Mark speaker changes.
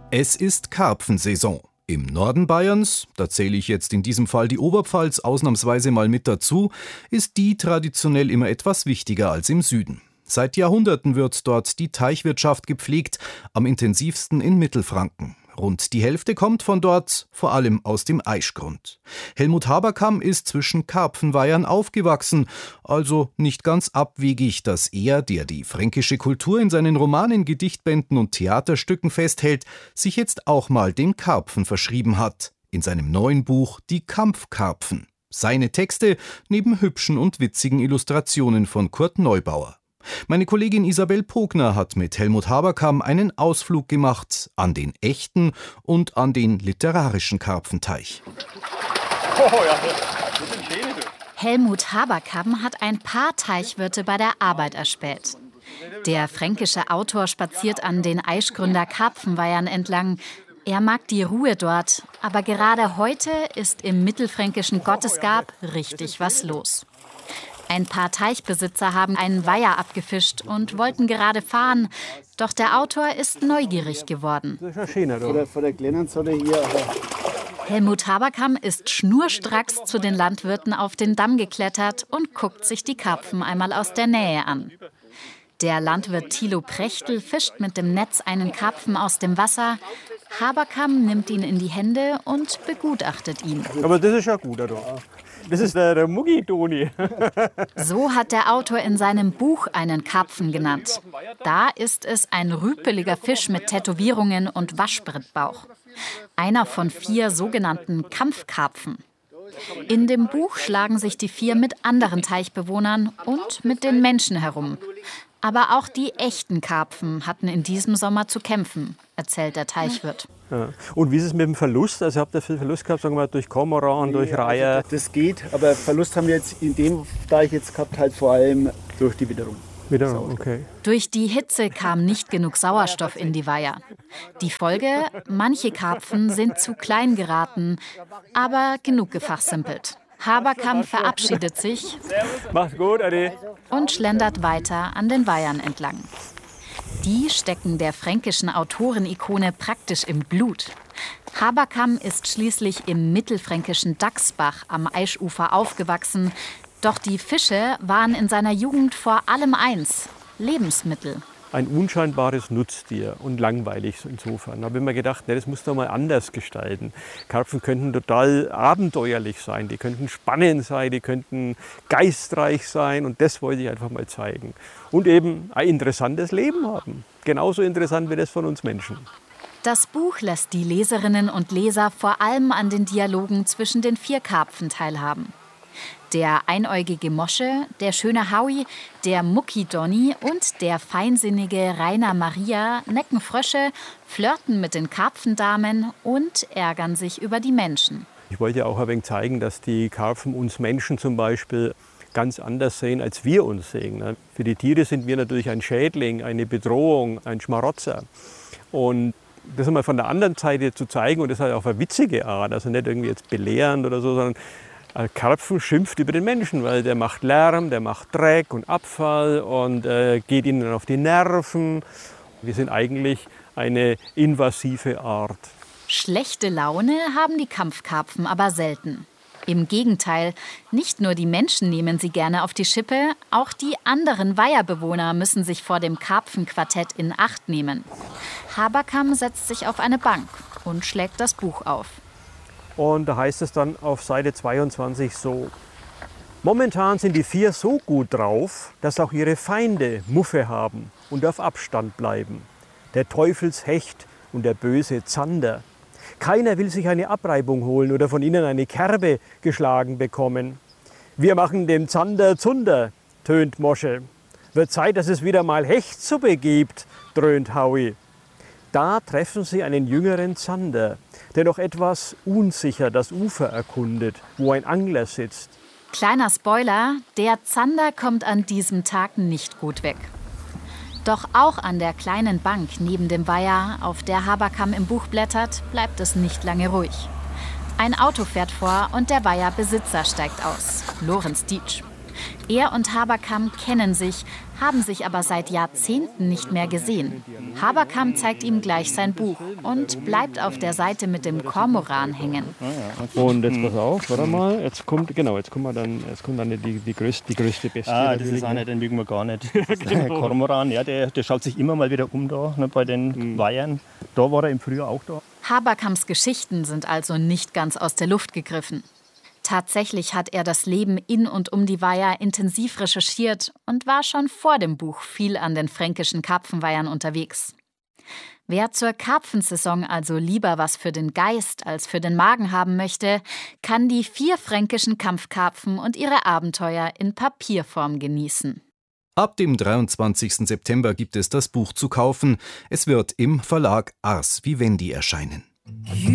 Speaker 1: Es ist Karpfensaison. Im Norden Bayerns, da zähle ich jetzt in diesem Fall die Oberpfalz ausnahmsweise mal mit dazu, ist die traditionell immer etwas wichtiger als im Süden. Seit Jahrhunderten wird dort die Teichwirtschaft gepflegt, am intensivsten in Mittelfranken. Rund die Hälfte kommt von dort, vor allem aus dem Aischgrund. Helmut Haberkamm ist zwischen Karpfenweihern aufgewachsen, also nicht ganz abwegig, dass er, der die fränkische Kultur in seinen Romanen, Gedichtbänden und Theaterstücken festhält, sich jetzt auch mal dem Karpfen verschrieben hat. In seinem neuen Buch Die Kampfkarpfen. Seine Texte neben hübschen und witzigen Illustrationen von Kurt Neubauer. Meine Kollegin Isabel Pogner hat mit Helmut Haberkamm einen Ausflug gemacht an den echten und an den literarischen Karpfenteich.
Speaker 2: Helmut Haberkamm hat ein paar Teichwirte bei der Arbeit erspäht. Der fränkische Autor spaziert an den Aischgründer Karpfenweihern entlang. Er mag die Ruhe dort, aber gerade heute ist im mittelfränkischen Gottesgab richtig was los. Ein paar Teichbesitzer haben einen Weiher abgefischt und wollten gerade fahren. Doch der Autor ist neugierig geworden. Helmut Haberkamm ist schnurstracks zu den Landwirten auf den Damm geklettert und guckt sich die Karpfen einmal aus der Nähe an. Der Landwirt Thilo Prechtl fischt mit dem Netz einen Karpfen aus dem Wasser. Haberkamm nimmt ihn in die Hände und begutachtet ihn.
Speaker 3: Aber das ist ja gut, oder? Das ist der Muggi-Toni.
Speaker 2: So hat der Autor in seinem Buch einen Karpfen genannt. Da ist es ein rüpeliger Fisch mit Tätowierungen und Waschbrettbauch. Einer von 4 sogenannten Kampfkarpfen. In dem Buch schlagen sich die 4 mit anderen Teichbewohnern und mit den Menschen herum. Aber auch die echten Karpfen hatten in diesem Sommer zu kämpfen, erzählt der Teichwirt.
Speaker 3: Ja. Und wie ist es mit dem Verlust? Also habt ihr viel Verlust gehabt, sagen wir mal, durch Kormoran, durch Reiher?
Speaker 4: Also das geht, aber Verlust haben wir jetzt in dem Teich jetzt gehabt, halt vor allem durch die Witterung.
Speaker 3: Okay.
Speaker 2: Durch die Hitze kam nicht genug Sauerstoff in die Weiher. Die Folge, manche Karpfen sind zu klein geraten, aber genug gefachsimpelt. Haberkamm verabschiedet sich.
Speaker 3: Macht's gut, Adi.
Speaker 2: Und schlendert weiter an den Weihern entlang. Die stecken der fränkischen Autorenikone praktisch im Blut. Haberkamm ist schließlich im mittelfränkischen Dachsbach am Aischufer aufgewachsen. Doch die Fische waren in seiner Jugend vor allem eins: Lebensmittel.
Speaker 3: Ein unscheinbares Nutztier und langweilig insofern. Da habe ich mir gedacht, das muss doch mal anders gestalten. Karpfen könnten total abenteuerlich sein, die könnten spannend sein, die könnten geistreich sein und das wollte ich einfach mal zeigen. Und eben ein interessantes Leben haben. Genauso interessant wie das von uns Menschen.
Speaker 2: Das Buch lässt die Leserinnen und Leser vor allem an den Dialogen zwischen den 4 Karpfen teilhaben. Der einäugige Mosche, der schöne Howie, der Mucki-Donny und der feinsinnige Rainer Maria necken Frösche, flirten mit den Karpfendamen und ärgern sich über die Menschen.
Speaker 3: Ich wollte ja auch ein wenig zeigen, dass die Karpfen uns Menschen zum Beispiel ganz anders sehen, als wir uns sehen. Für die Tiere sind wir natürlich ein Schädling, eine Bedrohung, ein Schmarotzer. Und das einmal von der anderen Seite zu zeigen, und das halt auf eine witzige Art, also nicht irgendwie jetzt belehrend oder so, sondern ein Karpfen schimpft über den Menschen, weil der macht Lärm, der macht Dreck und Abfall und geht ihnen auf die Nerven. Wir sind eigentlich eine invasive Art.
Speaker 2: Schlechte Laune haben die Kampfkarpfen aber selten. Im Gegenteil, nicht nur die Menschen nehmen sie gerne auf die Schippe, auch die anderen Weiherbewohner müssen sich vor dem Karpfenquartett in Acht nehmen. Haberkamm setzt sich auf eine Bank und schlägt das Buch auf.
Speaker 3: Und da heißt es dann auf Seite 22 so: Momentan sind die 4 so gut drauf, dass auch ihre Feinde Muffe haben und auf Abstand bleiben. Der Teufelshecht und der böse Zander. Keiner will sich eine Abreibung holen oder von ihnen eine Kerbe geschlagen bekommen. Wir machen dem Zander Zunder, tönt Mosche. Wird Zeit, dass es wieder mal Hechtsuppe gibt, dröhnt Howie. Da treffen sie einen jüngeren Zander, der noch etwas unsicher das Ufer erkundet, wo ein Angler sitzt.
Speaker 2: Kleiner Spoiler, der Zander kommt an diesem Tag nicht gut weg. Doch auch an der kleinen Bank neben dem Weiher, auf der Haberkamm im Buch blättert, bleibt es nicht lange ruhig. Ein Auto fährt vor und der Weiherbesitzer steigt aus, Lorenz Dietsch. Er und Haberkamp kennen sich, haben sich aber seit Jahrzehnten nicht mehr gesehen. Haberkamp zeigt ihm gleich sein Buch und bleibt auf der Seite mit dem Kormoran hängen.
Speaker 3: Und jetzt pass auf, warte mal, jetzt kommt dann die größte Bestie.
Speaker 5: Das ist einer, den mögen wir gar nicht. Das ist der Kormoran, ja, der schaut sich immer mal wieder um da, ne, bei den Weihern. Da war er im Frühjahr auch da.
Speaker 2: Haberkamps Geschichten sind also nicht ganz aus der Luft gegriffen. Tatsächlich hat er das Leben in und um die Weiher intensiv recherchiert und war schon vor dem Buch viel an den fränkischen Karpfenweihern unterwegs. Wer zur Karpfensaison also lieber was für den Geist als für den Magen haben möchte, kann die 4 fränkischen Kampfkarpfen und ihre Abenteuer in Papierform genießen.
Speaker 1: Ab dem 23. September gibt es das Buch zu kaufen. Es wird im Verlag Ars Vivendi erscheinen.